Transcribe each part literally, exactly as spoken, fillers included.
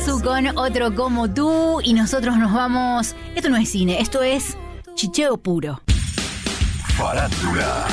Pasu con Otro Como Tú y nosotros nos vamos... Esto no es cine, esto es chicheo puro. Farándula.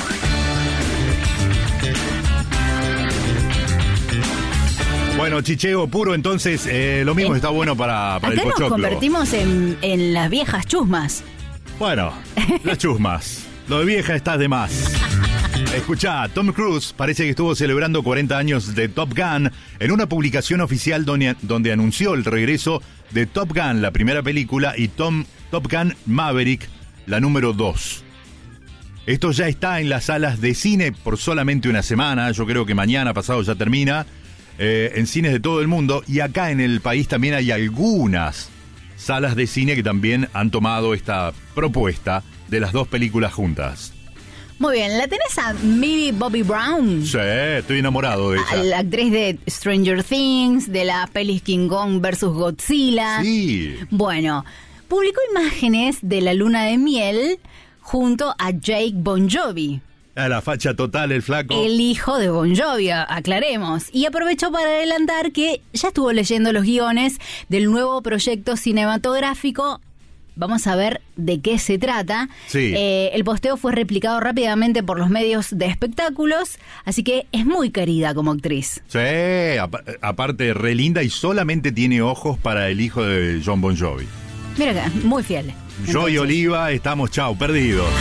Bueno, chicheo puro, entonces eh, lo mismo eh, está bueno para, para el pochoclo. Acá nos convertimos en, en las viejas chusmas. Bueno, las chusmas. Lo de vieja está de más. Escuchá, Tom Cruise parece que estuvo celebrando cuarenta años de Top Gun en una publicación oficial donde, donde anunció el regreso de Top Gun, la primera película, y Tom, Top Gun Maverick, la número dos. Esto ya está en las salas de cine por solamente una semana, yo creo que mañana pasado ya termina, eh, en cines de todo el mundo, y acá en el país también hay algunas salas de cine que también han tomado esta propuesta de las dos películas juntas. Muy bien, ¿la tenés a Millie Bobby Brown? Sí, estoy enamorado de ella. La actriz de Stranger Things, de la peli King Kong versus Godzilla. Sí. Bueno, publicó imágenes de la luna de miel junto a Jake Bon Jovi. A la facha total, el flaco. El hijo de Bon Jovi, aclaremos. Y aprovechó para adelantar que ya estuvo leyendo los guiones del nuevo proyecto cinematográfico. Vamos a ver de qué se trata. Sí. Eh, el posteo fue replicado rápidamente por los medios de espectáculos, así que es muy querida como actriz. Sí, ap- aparte re linda y solamente tiene ojos para el hijo de John Bon Jovi. Mira acá, muy fiel. Yo y Oliva estamos, chau, perdidos.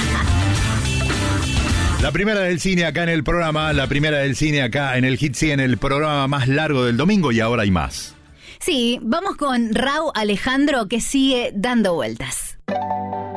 La primera del cine acá en el programa, la primera del cine acá en el Hit cien, el programa más largo del domingo, y ahora hay más. Sí, vamos con Rauw Alejandro, que sigue dando vueltas.